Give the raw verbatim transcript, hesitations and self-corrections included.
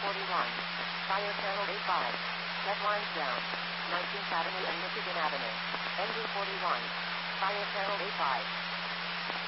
forty-one. Fire channel A five. Set lines down. nineteenth Avenue and Michigan Avenue. N D forty-one. Fire channel A five.